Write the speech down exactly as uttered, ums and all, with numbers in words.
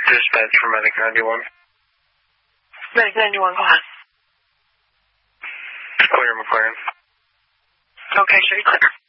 Dispatch for Medic ninety-one. Medic ninety-one, go on. Clear, McLaren. Okay, sure, you're clear.